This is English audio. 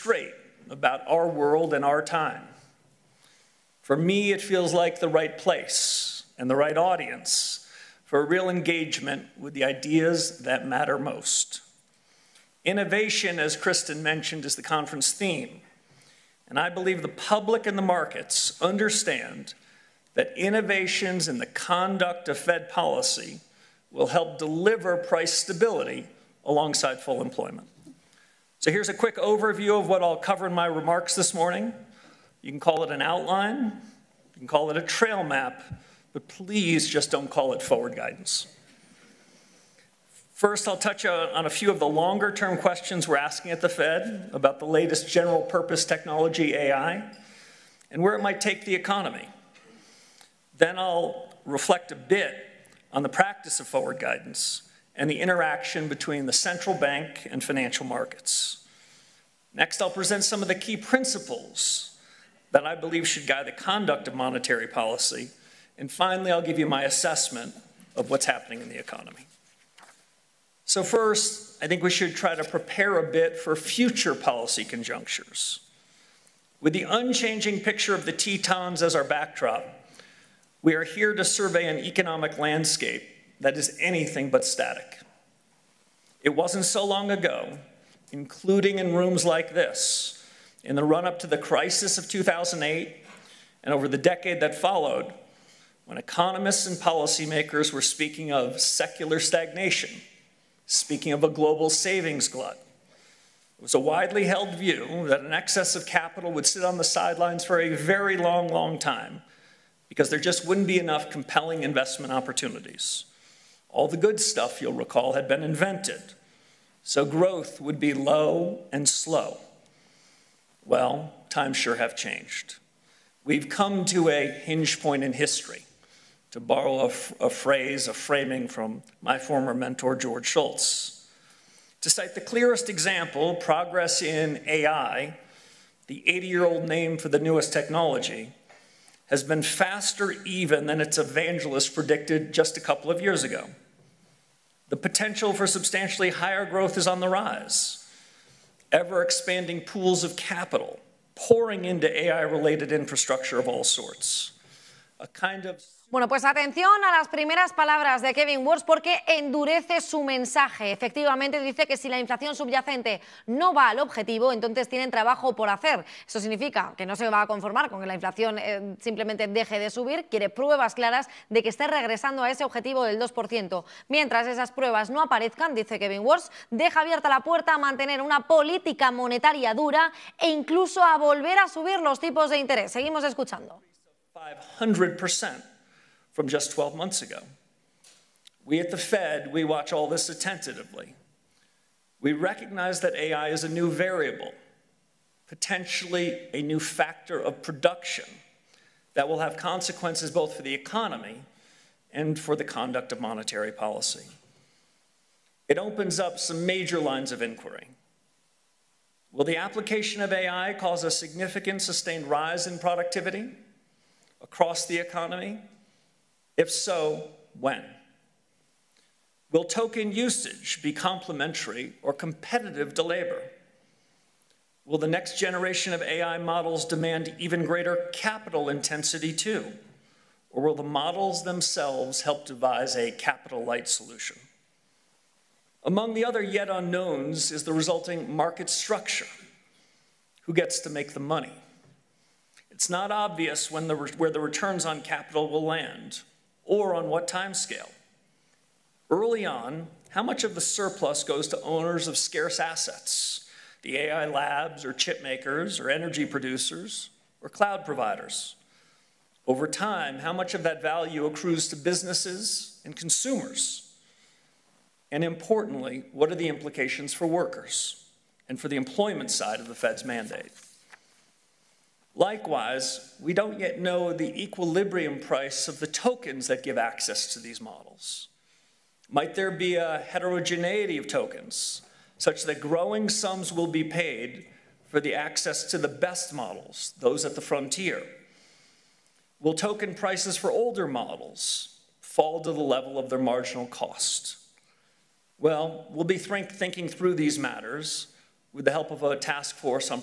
straight about our world and our time. For me, it feels like the right place and the right audience for a real engagement with the ideas that matter most. Innovation, as Kristen mentioned, is the conference theme. And I believe the public and the markets understand that innovations in the conduct of Fed policy will help deliver price stability alongside full employment. So here's a quick overview of what I'll cover in my remarks this morning. You can call it an outline, you can call it a trail map, but please just don't call it forward guidance. First, I'll touch on a few of the longer-term questions we're asking at the Fed about the latest general-purpose technology, AI, and where it might take the economy. Then I'll reflect a bit on the practice of forward guidance and the interaction between the central bank and financial markets. Next, I'll present some of the key principles that I believe should guide the conduct of monetary policy. And finally, I'll give you my assessment of what's happening in the economy. So first, I think we should try to prepare a bit for future policy conjunctures. With the unchanging picture of the Tetons as our backdrop, we are here to survey an economic landscape that is anything but static. It wasn't so long ago, including in rooms like this, in the run-up to the crisis of 2008 and over the decade that followed, when economists and policymakers were speaking of secular stagnation, speaking of a global savings glut. It was a widely held view that an excess of capital would sit on the sidelines for a very long, long time because there just wouldn't be enough compelling investment opportunities. All the good stuff, you'll recall, had been invented, so growth would be low and slow. Well, times sure have changed. We've come to a hinge point in history, to borrow a phrase, a framing from my former mentor, George Shultz. To cite the clearest example, progress in AI, the 80-year-old name for the newest technology, has been faster even than its evangelists predicted just a couple of years ago. The potential for substantially higher growth is on the rise. Ever-expanding pools of capital pouring into AI-related infrastructure of all sorts. A kind of... Bueno, pues atención a las primeras palabras de Kevin Warsh porque endurece su mensaje. Efectivamente dice que si la inflación subyacente no va al objetivo, entonces tienen trabajo por hacer. Eso significa que no se va a conformar con que la inflación simplemente deje de subir, quiere pruebas claras de que esté regresando a ese objetivo del 2%. Mientras esas pruebas no aparezcan, dice Kevin Warsh, deja abierta la puerta a mantener una política monetaria dura e incluso a volver a subir los tipos de interés. Seguimos escuchando. 500%. From just 12 months ago. We at the Fed, we watch all this attentively. We recognize that AI is a new variable, potentially a new factor of production that will have consequences both for the economy and for the conduct of monetary policy. It opens up some major lines of inquiry. Will the application of AI cause a significant sustained rise in productivity across the economy? If so, when? Will token usage be complementary or competitive to labor? Will the next generation of AI models demand even greater capital intensity too? Or will the models themselves help devise a capital-light solution? Among the other yet unknowns is the resulting market structure. Who gets to make the money? It's not obvious where the returns on capital will land, or on what time scale. Early on, how much of the surplus goes to owners of scarce assets, the AI labs or chip makers or energy producers or cloud providers? Over time, how much of that value accrues to businesses and consumers? And importantly, what are the implications for workers and for the employment side of the Fed's mandate? Likewise, we don't yet know the equilibrium price of the tokens that give access to these models. Might there be a heterogeneity of tokens such that growing sums will be paid for the access to the best models, those at the frontier? Will token prices for older models fall to the level of their marginal cost? Well, we'll be thinking through these matters with the help of a task force on